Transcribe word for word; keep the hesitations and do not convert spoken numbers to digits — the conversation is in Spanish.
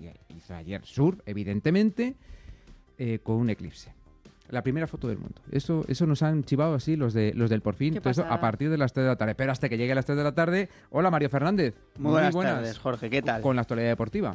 hizo ayer surf, evidentemente, eh, con un eclipse. La primera foto del mundo. Eso eso nos han chivado así los de los del Porfín. Todo eso a partir de las tres de la tarde. Pero hasta que llegue a las tres de la tarde. Hola, Mario Fernández. Muy, Muy buenas, buenas tardes, Jorge. ¿Qué tal? Con la actualidad deportiva.